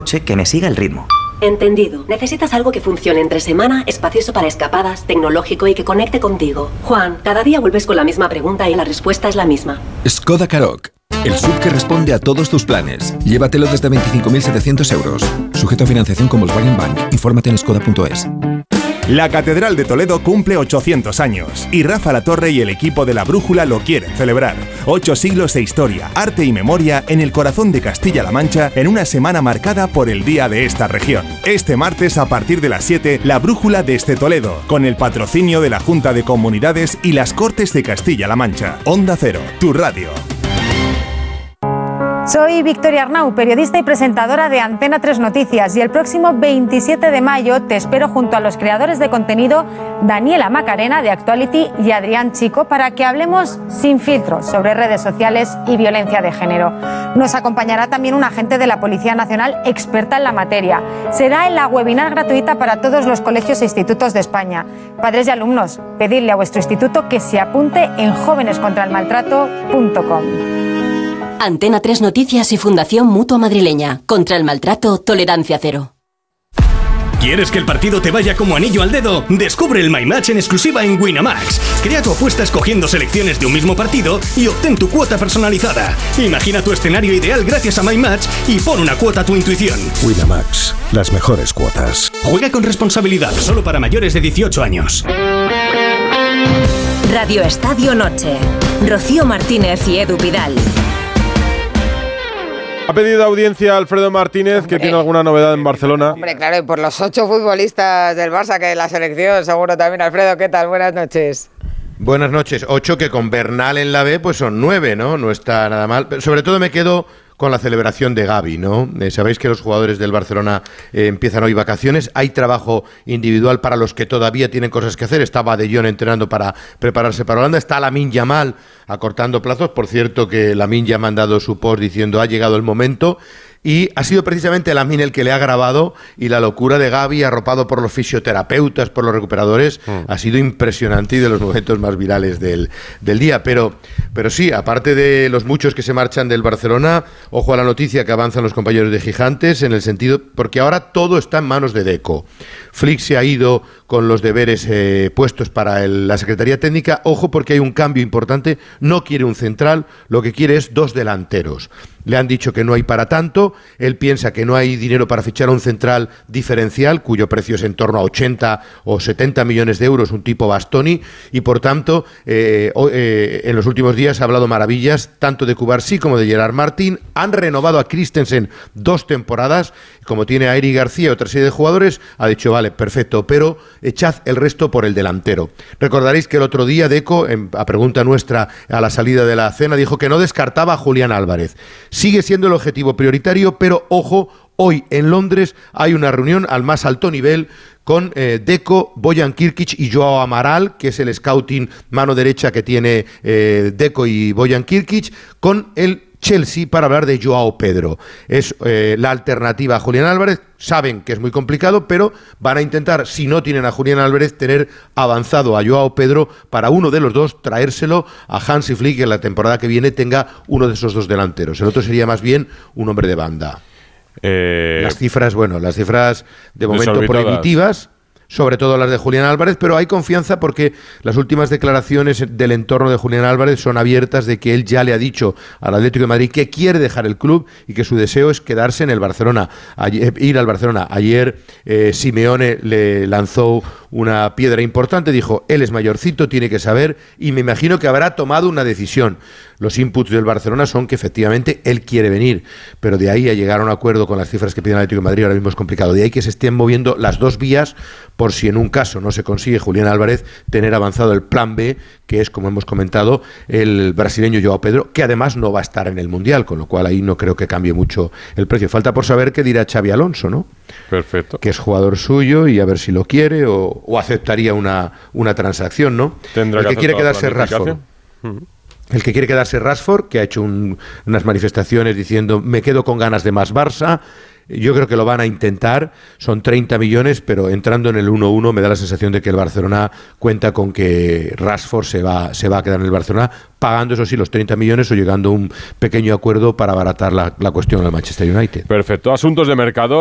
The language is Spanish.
que me siga el ritmo. Entendido. Necesitas algo que funcione entre semana, espacioso para escapadas, tecnológico y que conecte contigo. Juan, cada día vuelves con la misma pregunta y la respuesta es la misma. Skoda Karoq, el SUV que responde a todos tus planes. Llévatelo desde 25.700 euros. Sujeto a financiación con Volkswagen Bank. Infórmate en skoda.es. La Catedral de Toledo cumple 800 años y Rafa Latorre y el equipo de La Brújula lo quieren celebrar. 8 siglos de historia, arte y memoria en el corazón de Castilla-La Mancha en una semana marcada por el día de esta región. Este martes a partir de las 7, La Brújula desde Toledo, con el patrocinio de la Junta de Comunidades y las Cortes de Castilla-La Mancha. Onda Cero, tu radio. Soy Victoria Arnau, periodista y presentadora de Antena 3 Noticias, y el próximo 27 de mayo te espero junto a los creadores de contenido Daniela Macarena de Actuality y Adrián Chico para que hablemos sin filtros sobre redes sociales y violencia de género. Nos acompañará también un agente de la Policía Nacional experta en la materia. Será en la webinar gratuita para todos los colegios e institutos de España. Padres y alumnos, pedidle a vuestro instituto que se apunte en jovenescontraelmaltrato.com. Antena 3 Noticias y Fundación Mutua Madrileña. Contra el maltrato, tolerancia cero. ¿Quieres que el partido te vaya como anillo al dedo? Descubre el My Match en exclusiva en Winamax. Crea tu apuesta escogiendo selecciones de un mismo partido y obtén tu cuota personalizada. Imagina tu escenario ideal gracias a My Match y pon una cuota a tu intuición. Winamax, las mejores cuotas. Juega con responsabilidad, solo para mayores de 18 años. Radio Estadio Noche. Rocío Martínez y Edu Pidal. Ha pedido audiencia Alfredo Martínez, que tiene alguna novedad en Barcelona. Hombre, claro, y por los 8 futbolistas del Barça, que la selección seguro también. Alfredo, ¿qué tal? Buenas noches. Buenas noches. 8 que con Bernal en la B pues son 9, ¿no? No está nada mal. Pero sobre todo me quedo con la celebración de Gavi, ¿no? Sabéis que los jugadores del Barcelona empiezan hoy vacaciones. Hay trabajo individual para los que todavía tienen cosas que hacer. Estaba De Jong entrenando para prepararse para Holanda. Está Lamine Yamal acortando plazos. Por cierto, que Lamine ya ha mandado su post diciendo ha llegado el momento. Y ha sido precisamente Lamine el que le ha grabado, y la locura de Gavi, arropado por los fisioterapeutas, por los recuperadores, ha sido impresionante y de los momentos más virales del día. Pero sí, aparte de los muchos que se marchan del Barcelona, ojo a la noticia que avanzan los compañeros de Gigantes, en el sentido, porque ahora todo está en manos de Deco. Flick se ha ido con los deberes puestos para la Secretaría Técnica. Ojo, porque hay un cambio importante. No quiere un central, lo que quiere es 2 delanteros. Le han dicho que no hay para tanto. Él piensa que no hay dinero para fichar a un central diferencial, cuyo precio es en torno a 80 o 70 millones de euros, un tipo Bastoni, y por tanto, en los últimos días ha hablado maravillas tanto de Cubarsí como de Gerard Martín. Han renovado a Christensen 2 temporadas, como tiene a Eric García y otra serie de jugadores, ha dicho, vale, perfecto, pero echad el resto por el delantero. Recordaréis que el otro día Deco, a pregunta nuestra a la salida de la cena, dijo que no descartaba a Julián Álvarez. Sigue siendo el objetivo prioritario, pero ojo, hoy en Londres hay una reunión al más alto nivel con Deco, Bojan Kirkic y Joao Amaral, que es el scouting mano derecha que tiene Deco y Bojan Kirkic, con el Chelsea para hablar de Joao Pedro. Es la alternativa a Julián Álvarez. Saben que es muy complicado, pero van a intentar, si no tienen a Julián Álvarez, tener avanzado a Joao Pedro para uno de los dos, traérselo a Hansi Flick, que en la temporada que viene tenga uno de esos 2 delanteros. El otro sería más bien un hombre de banda. Las cifras de momento prohibitivas, sobre todo las de Julián Álvarez, pero hay confianza porque las últimas declaraciones del entorno de Julián Álvarez son abiertas, de que él ya le ha dicho al Atlético de Madrid que quiere dejar el club y que su deseo es quedarse en el Barcelona, ir al Barcelona. Ayer Simeone le lanzó una piedra importante, dijo, él es mayorcito, tiene que saber, y me imagino que habrá tomado una decisión. Los inputs del Barcelona son que efectivamente él quiere venir, pero de ahí a llegar a un acuerdo con las cifras que pide el Atlético de Madrid ahora mismo es complicado. De ahí que se estén moviendo las 2 vías, por si en un caso no se consigue Julián Álvarez, tener avanzado el plan B, que es, como hemos comentado, el brasileño Joao Pedro, que además no va a estar en el Mundial, con lo cual ahí no creo que cambie mucho el precio. Falta por saber qué dirá Xabi Alonso, ¿no? Perfecto. Que es jugador suyo, y a ver si lo quiere o aceptaría una transacción, ¿no? ¿Tendrá el que quiere quedarse Rashford? El que quiere quedarse Rashford, que ha hecho unas manifestaciones diciendo me quedo con ganas de más Barça. Yo creo que lo van a intentar, son 30 millones, pero entrando en el 1-1 me da la sensación de que el Barcelona cuenta con que Rashford se va a quedar en el Barcelona, pagando eso sí los 30 millones o llegando a un pequeño acuerdo para abaratar la cuestión del Manchester United. Perfecto, asuntos de mercado.